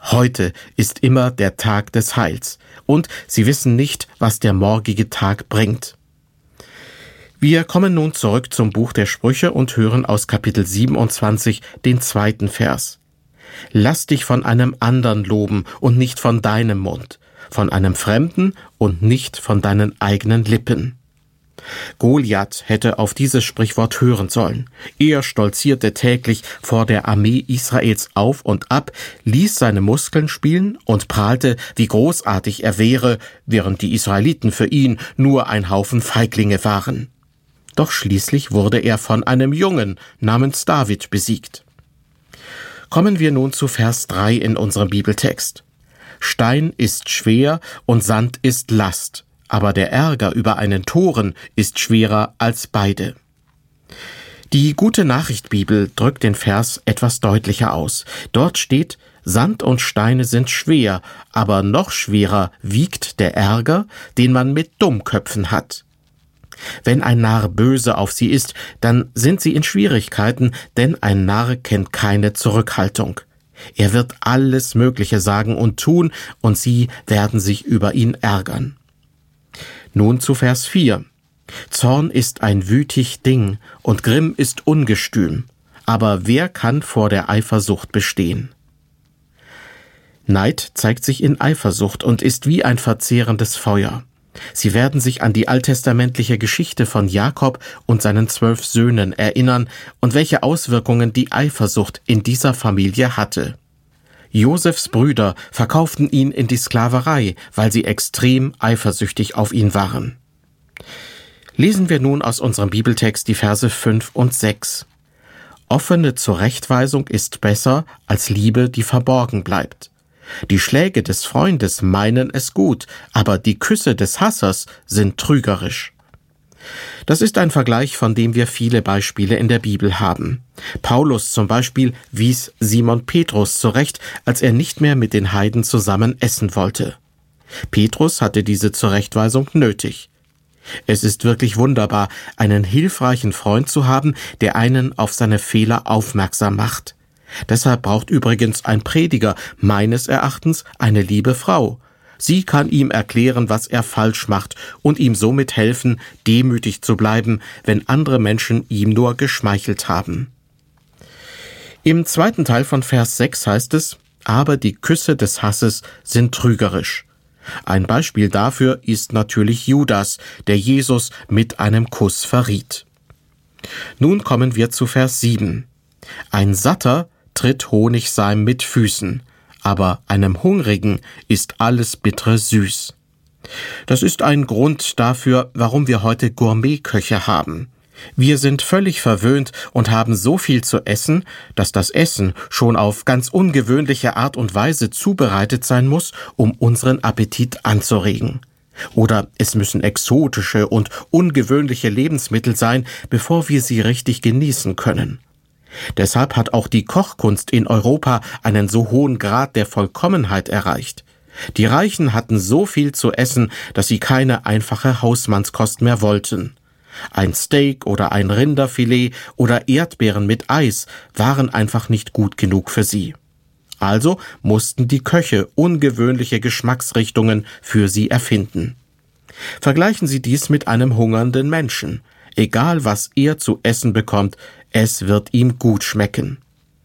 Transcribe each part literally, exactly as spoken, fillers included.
Heute ist immer der Tag des Heils, und sie wissen nicht, was der morgige Tag bringt. Wir kommen nun zurück zum Buch der Sprüche und hören aus Kapitel siebenundzwanzig den zweiten Vers. Lass dich von einem andern loben und nicht von deinem Mund, von einem Fremden und nicht von deinen eigenen Lippen. Goliath hätte auf dieses Sprichwort hören sollen. Er stolzierte täglich vor der Armee Israels auf und ab, ließ seine Muskeln spielen und prahlte, wie großartig er wäre, während die Israeliten für ihn nur ein Haufen Feiglinge waren. Doch schließlich wurde er von einem Jungen namens David besiegt. Kommen wir nun zu Vers drei in unserem Bibeltext. Stein ist schwer und Sand ist Last, aber der Ärger über einen Toren ist schwerer als beide. Die Gute-Nachricht-Bibel drückt den Vers etwas deutlicher aus. Dort steht, Sand und Steine sind schwer, aber noch schwerer wiegt der Ärger, den man mit Dummköpfen hat. Wenn ein Narr böse auf sie ist, dann sind sie in Schwierigkeiten, denn ein Narr kennt keine Zurückhaltung. Er wird alles Mögliche sagen und tun, und sie werden sich über ihn ärgern. Nun zu Vers vier. Zorn ist ein wütig Ding, und Grimm ist ungestüm, aber wer kann vor der Eifersucht bestehen? Neid zeigt sich in Eifersucht und ist wie ein verzehrendes Feuer. Sie werden sich an die alttestamentliche Geschichte von Jakob und seinen zwölf Söhnen erinnern und welche Auswirkungen die Eifersucht in dieser Familie hatte. Josefs Brüder verkauften ihn in die Sklaverei, weil sie extrem eifersüchtig auf ihn waren. Lesen wir nun aus unserem Bibeltext die Verse fünf und sechs. Offene Zurechtweisung ist besser als Liebe, die verborgen bleibt. Die Schläge des Freundes meinen es gut, aber die Küsse des Hassers sind trügerisch. Das ist ein Vergleich, von dem wir viele Beispiele in der Bibel haben. Paulus zum Beispiel wies Simon Petrus zurecht, als er nicht mehr mit den Heiden zusammen essen wollte. Petrus hatte diese Zurechtweisung nötig. Es ist wirklich wunderbar, einen hilfreichen Freund zu haben, der einen auf seine Fehler aufmerksam macht. Deshalb braucht übrigens ein Prediger meines Erachtens eine liebe Frau. Sie kann ihm erklären, was er falsch macht und ihm somit helfen, demütig zu bleiben, wenn andere Menschen ihm nur geschmeichelt haben. Im zweiten Teil von Vers sechs heißt es, aber die Küsse des Hasses sind trügerisch. Ein Beispiel dafür ist natürlich Judas, der Jesus mit einem Kuss verriet. Nun kommen wir zu Vers sieben. Ein Satter tritt Honigseim mit Füßen, aber einem Hungrigen ist alles Bittere süß. Das ist ein Grund dafür, warum wir heute Gourmetköche haben. Wir sind völlig verwöhnt und haben so viel zu essen, dass das Essen schon auf ganz ungewöhnliche Art und Weise zubereitet sein muss, um unseren Appetit anzuregen. Oder es müssen exotische und ungewöhnliche Lebensmittel sein, bevor wir sie richtig genießen können. Deshalb hat auch die Kochkunst in Europa einen so hohen Grad der Vollkommenheit erreicht. Die Reichen hatten so viel zu essen, dass sie keine einfache Hausmannskost mehr wollten. Ein Steak oder ein Rinderfilet oder Erdbeeren mit Eis waren einfach nicht gut genug für sie. Also mussten die Köche ungewöhnliche Geschmacksrichtungen für sie erfinden. Vergleichen Sie dies mit einem hungernden Menschen. Egal was er zu essen bekommt, es wird ihm gut schmecken.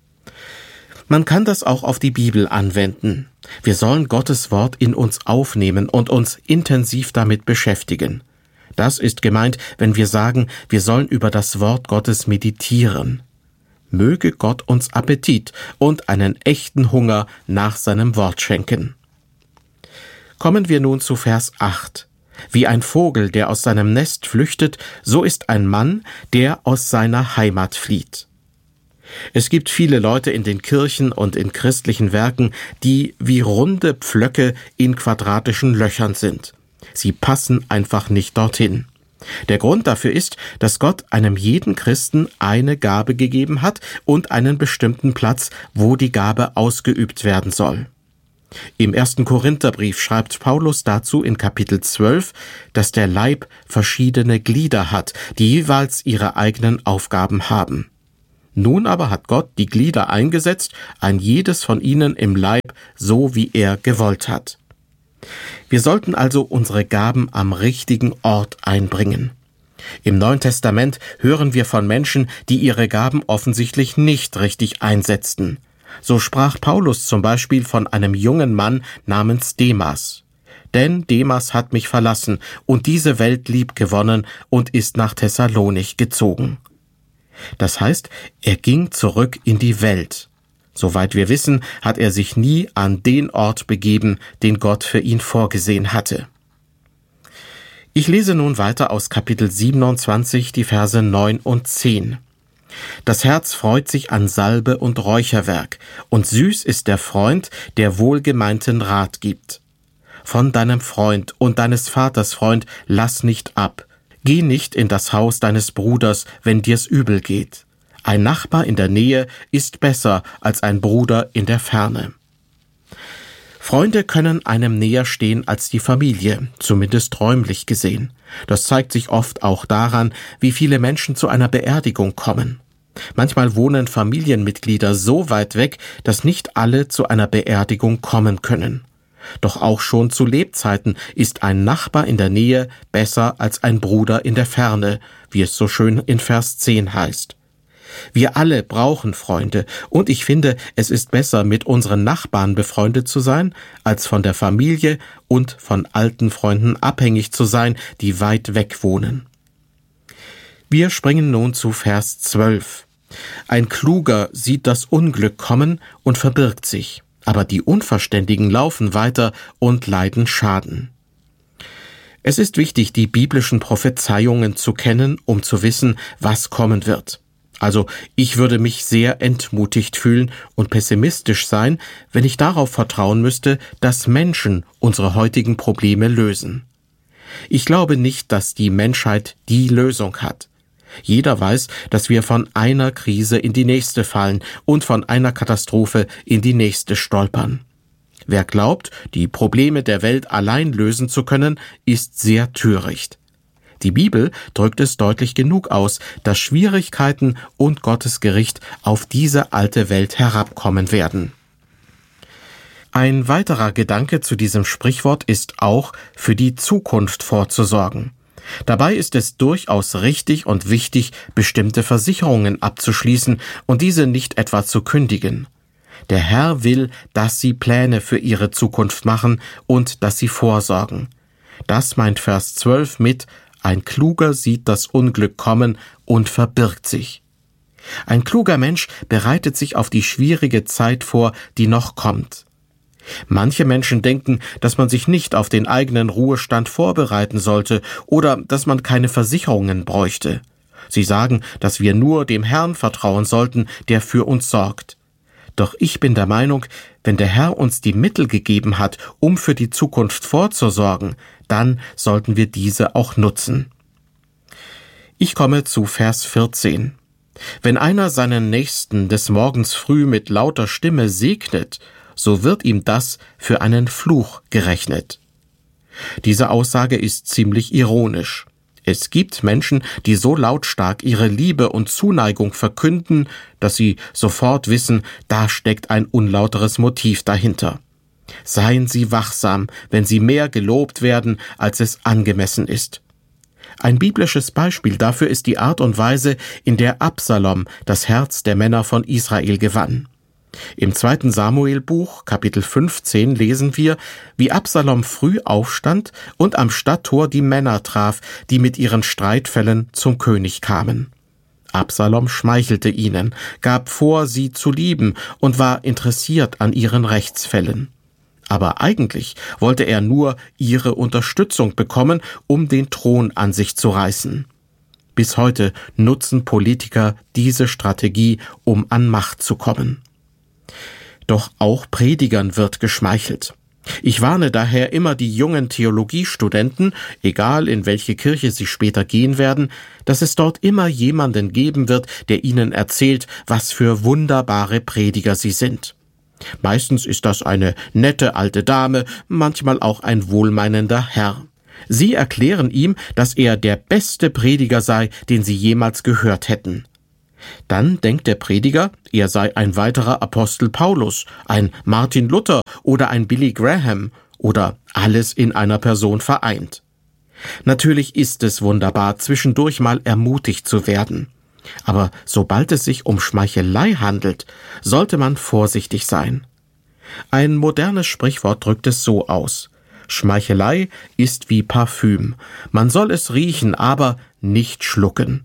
Man kann das auch auf die Bibel anwenden. Wir sollen Gottes Wort in uns aufnehmen und uns intensiv damit beschäftigen. Das ist gemeint, wenn wir sagen, wir sollen über das Wort Gottes meditieren. Möge Gott uns Appetit und einen echten Hunger nach seinem Wort schenken. Kommen wir nun zu Vers acht. Wie ein Vogel, der aus seinem Nest flüchtet, so ist ein Mann, der aus seiner Heimat flieht. Es gibt viele Leute in den Kirchen und in christlichen Werken, die wie runde Pflöcke in quadratischen Löchern sind. Sie passen einfach nicht dorthin. Der Grund dafür ist, dass Gott einem jeden Christen eine Gabe gegeben hat und einen bestimmten Platz, wo die Gabe ausgeübt werden soll. Im ersten Korintherbrief schreibt Paulus dazu in Kapitel zwölf, dass der Leib verschiedene Glieder hat, die jeweils ihre eigenen Aufgaben haben. Nun aber hat Gott die Glieder eingesetzt, ein jedes von ihnen im Leib, so wie er gewollt hat. Wir sollten also unsere Gaben am richtigen Ort einbringen. Im Neuen Testament hören wir von Menschen, die ihre Gaben offensichtlich nicht richtig einsetzten. So sprach Paulus zum Beispiel von einem jungen Mann namens Demas. Denn Demas hat mich verlassen und diese Welt liebgewonnen und ist nach Thessalonich gezogen. Das heißt, er ging zurück in die Welt. Soweit wir wissen, hat er sich nie an den Ort begeben, den Gott für ihn vorgesehen hatte. Ich lese nun weiter aus Kapitel siebenundzwanzig, die Verse neun und zehn. Das Herz freut sich an Salbe und Räucherwerk, und süß ist der Freund, der wohlgemeinten Rat gibt. Von deinem Freund und deines Vaters Freund lass nicht ab. Geh nicht in das Haus deines Bruders, wenn dir's übel geht. Ein Nachbar in der Nähe ist besser als ein Bruder in der Ferne. Freunde können einem näher stehen als die Familie, zumindest räumlich gesehen. Das zeigt sich oft auch daran, wie viele Menschen zu einer Beerdigung kommen. Manchmal wohnen Familienmitglieder so weit weg, dass nicht alle zu einer Beerdigung kommen können. Doch auch schon zu Lebzeiten ist ein Nachbar in der Nähe besser als ein Bruder in der Ferne, wie es so schön in Vers zehn heißt. Wir alle brauchen Freunde, und ich finde, es ist besser, mit unseren Nachbarn befreundet zu sein, als von der Familie und von alten Freunden abhängig zu sein, die weit weg wohnen. Wir springen nun zu Vers zwölf. Ein Kluger sieht das Unglück kommen und verbirgt sich, aber die Unverständigen laufen weiter und leiden Schaden. Es ist wichtig, die biblischen Prophezeiungen zu kennen, um zu wissen, was kommen wird. Also ich würde mich sehr entmutigt fühlen und pessimistisch sein, wenn ich darauf vertrauen müsste, dass Menschen unsere heutigen Probleme lösen. Ich glaube nicht, dass die Menschheit die Lösung hat. Jeder weiß, dass wir von einer Krise in die nächste fallen und von einer Katastrophe in die nächste stolpern. Wer glaubt, die Probleme der Welt allein lösen zu können, ist sehr töricht. Die Bibel drückt es deutlich genug aus, dass Schwierigkeiten und Gottes Gericht auf diese alte Welt herabkommen werden. Ein weiterer Gedanke zu diesem Sprichwort ist auch, für die Zukunft vorzusorgen. Dabei ist es durchaus richtig und wichtig, bestimmte Versicherungen abzuschließen und diese nicht etwa zu kündigen. Der Herr will, dass sie Pläne für ihre Zukunft machen und dass sie vorsorgen. Das meint Vers zwölf mit: Ein Kluger sieht das Unglück kommen und verbirgt sich. Ein kluger Mensch bereitet sich auf die schwierige Zeit vor, die noch kommt. Manche Menschen denken, dass man sich nicht auf den eigenen Ruhestand vorbereiten sollte oder dass man keine Versicherungen bräuchte. Sie sagen, dass wir nur dem Herrn vertrauen sollten, der für uns sorgt. Doch ich bin der Meinung, wenn der Herr uns die Mittel gegeben hat, um für die Zukunft vorzusorgen, dann sollten wir diese auch nutzen. Ich komme zu Vers vierzehn. Wenn einer seinen Nächsten des Morgens früh mit lauter Stimme segnet, so wird ihm das für einen Fluch gerechnet. Diese Aussage ist ziemlich ironisch. Es gibt Menschen, die so lautstark ihre Liebe und Zuneigung verkünden, dass sie sofort wissen, da steckt ein unlauteres Motiv dahinter. Seien Sie wachsam, wenn Sie mehr gelobt werden, als es angemessen ist. Ein biblisches Beispiel dafür ist die Art und Weise, in der Absalom das Herz der Männer von Israel gewann. Im zweiten Samuelbuch, Kapitel fünfzehn, lesen wir, wie Absalom früh aufstand und am Stadttor die Männer traf, die mit ihren Streitfällen zum König kamen. Absalom schmeichelte ihnen, gab vor, sie zu lieben und war interessiert an ihren Rechtsfällen. Aber eigentlich wollte er nur ihre Unterstützung bekommen, um den Thron an sich zu reißen. Bis heute nutzen Politiker diese Strategie, um an Macht zu kommen. Doch auch Predigern wird geschmeichelt. Ich warne daher immer die jungen Theologiestudenten, egal in welche Kirche sie später gehen werden, dass es dort immer jemanden geben wird, der ihnen erzählt, was für wunderbare Prediger sie sind. Meistens ist das eine nette alte Dame, manchmal auch ein wohlmeinender Herr. Sie erklären ihm, dass er der beste Prediger sei, den sie jemals gehört hätten. Dann denkt der Prediger, er sei ein weiterer Apostel Paulus, ein Martin Luther oder ein Billy Graham oder alles in einer Person vereint. Natürlich ist es wunderbar, zwischendurch mal ermutigt zu werden. Aber sobald es sich um Schmeichelei handelt, sollte man vorsichtig sein. Ein modernes Sprichwort drückt es so aus: Schmeichelei ist wie Parfüm. Man soll es riechen, aber nicht schlucken.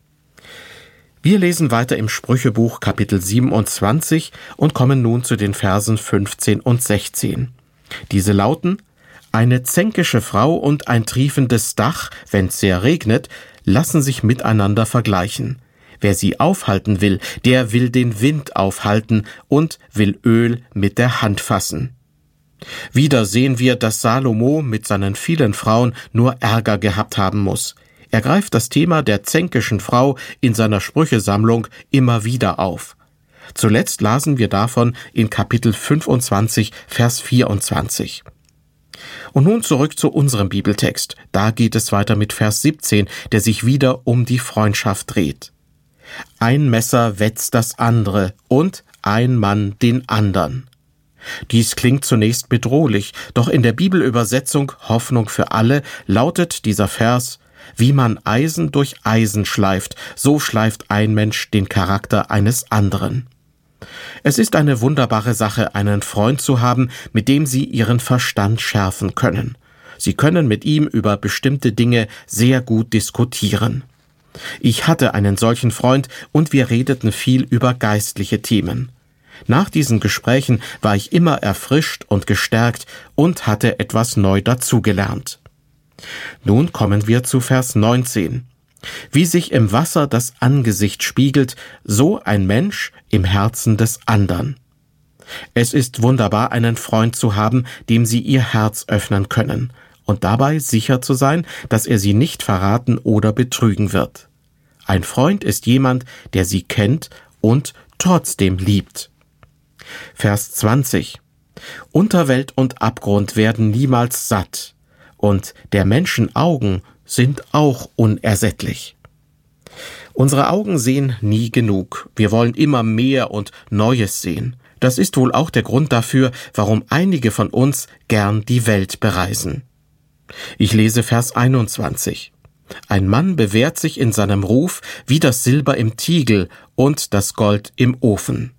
Wir lesen weiter im Sprüchebuch Kapitel siebenundzwanzig und kommen nun zu den Versen fünfzehn und sechzehn. Diese lauten: Eine zänkische Frau und ein triefendes Dach, wenn's sehr regnet, lassen sich miteinander vergleichen. Wer sie aufhalten will, der will den Wind aufhalten und will Öl mit der Hand fassen. Wieder sehen wir, dass Salomo mit seinen vielen Frauen nur Ärger gehabt haben muss. Er greift das Thema der zänkischen Frau in seiner Sprüchesammlung immer wieder auf. Zuletzt lasen wir davon in Kapitel fünfundzwanzig, Vers vierundzwanzig. Und nun zurück zu unserem Bibeltext. Da geht es weiter mit Vers siebzehn, der sich wieder um die Freundschaft dreht. Ein Messer wetzt das andere und ein Mann den andern. Dies klingt zunächst bedrohlich, doch in der Bibelübersetzung Hoffnung für alle lautet dieser Vers: Wie man Eisen durch Eisen schleift, so schleift ein Mensch den Charakter eines anderen. Es ist eine wunderbare Sache, einen Freund zu haben, mit dem Sie Ihren Verstand schärfen können. Sie können mit ihm über bestimmte Dinge sehr gut diskutieren. Ich hatte einen solchen Freund und wir redeten viel über geistliche Themen. Nach diesen Gesprächen war ich immer erfrischt und gestärkt und hatte etwas neu dazugelernt. Nun kommen wir zu Vers neunzehn. Wie sich im Wasser das Angesicht spiegelt, so ein Mensch im Herzen des andern. Es ist wunderbar, einen Freund zu haben, dem Sie Ihr Herz öffnen können und dabei sicher zu sein, dass er Sie nicht verraten oder betrügen wird. Ein Freund ist jemand, der Sie kennt und trotzdem liebt. Vers zwanzig. Unterwelt und Abgrund werden niemals satt, und der Menschen Augen sind auch unersättlich. Unsere Augen sehen nie genug. Wir wollen immer mehr und Neues sehen. Das ist wohl auch der Grund dafür, warum einige von uns gern die Welt bereisen. Ich lese Vers einundzwanzig. Ein Mann bewährt sich in seinem Ruf wie das Silber im Tiegel und das Gold im Ofen.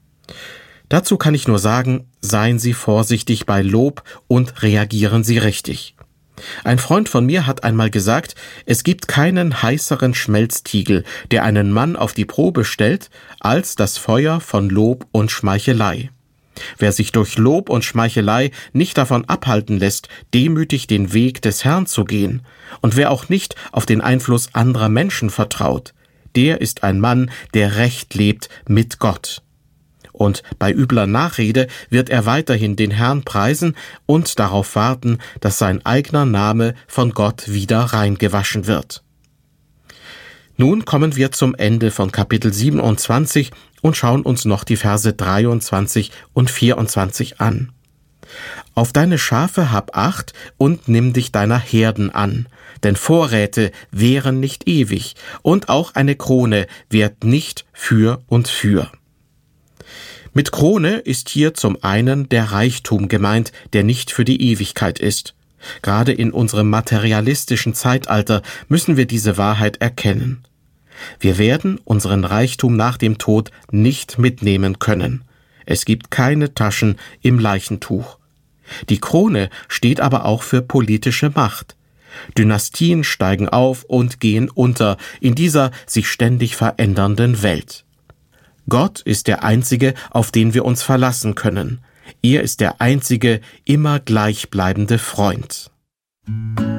Dazu kann ich nur sagen, seien Sie vorsichtig bei Lob und reagieren Sie richtig. Ein Freund von mir hat einmal gesagt, es gibt keinen heißeren Schmelztiegel, der einen Mann auf die Probe stellt, als das Feuer von Lob und Schmeichelei. Wer sich durch Lob und Schmeichelei nicht davon abhalten lässt, demütig den Weg des Herrn zu gehen, und wer auch nicht auf den Einfluss anderer Menschen vertraut, der ist ein Mann, der recht lebt mit Gott. Und bei übler Nachrede wird er weiterhin den Herrn preisen und darauf warten, dass sein eigener Name von Gott wieder reingewaschen wird. Nun kommen wir zum Ende von Kapitel siebenundzwanzig und schauen uns noch die Verse dreiundzwanzig und vierundzwanzig an. Auf deine Schafe hab Acht und nimm dich deiner Herden an, denn Vorräte währen nicht ewig und auch eine Krone währt nicht für und für. Mit Krone ist hier zum einen der Reichtum gemeint, der nicht für die Ewigkeit ist. Gerade in unserem materialistischen Zeitalter müssen wir diese Wahrheit erkennen. Wir werden unseren Reichtum nach dem Tod nicht mitnehmen können. Es gibt keine Taschen im Leichentuch. Die Krone steht aber auch für politische Macht. Dynastien steigen auf und gehen unter in dieser sich ständig verändernden Welt. Gott ist der Einzige, auf den wir uns verlassen können. Er ist der einzige, immer gleichbleibende Freund.